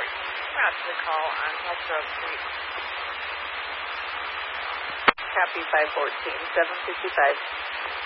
Route to the call on West Grove Street. Copy 514, 755.